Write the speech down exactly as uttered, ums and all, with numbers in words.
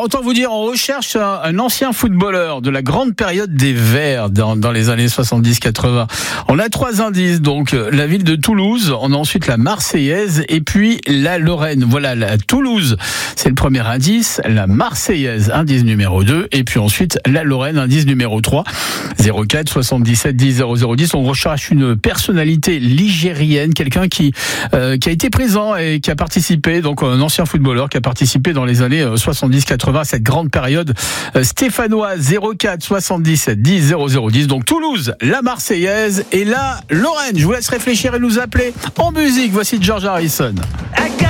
Alors autant vous dire, on recherche un, un ancien footballeur de la grande période des Verts dans, dans les années soixante-dix quatre-vingts. On a trois indices, donc la ville de Toulouse, on a ensuite la Marseillaise et puis la Lorraine. Voilà, la Toulouse, c'est le premier indice, la Marseillaise, indice numéro deux, et puis ensuite la Lorraine, indice numéro trois. zéro quatre soixante-dix-sept dix zéro zéro dix. On recherche une personnalité ligérienne, quelqu'un qui euh, qui a été présent et qui a participé, donc un ancien footballeur qui a participé dans les années soixante-dix quatre-vingts, cette grande période euh, stéphanoise. Zéro quatre soixante-dix-sept dix zéro zéro dix. Donc Toulouse, la Marseillaise et la Lorraine. Je vous laisse réfléchir et nous appeler en musique. Voici George Harrison.